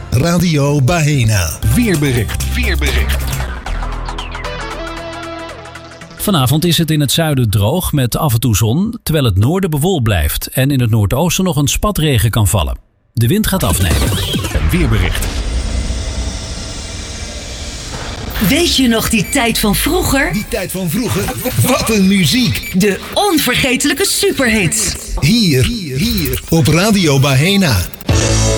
Radio Bahena. Weerbericht. Vanavond is het in het zuiden droog met af en toe zon, terwijl het noorden bewolkt blijft en in het noordoosten nog een spatregen kan vallen. De wind gaat afnemen. Weerbericht. Weet je nog die tijd van vroeger? Die tijd van vroeger, wat een muziek. De onvergetelijke superhits. Hier op Radio Bahena.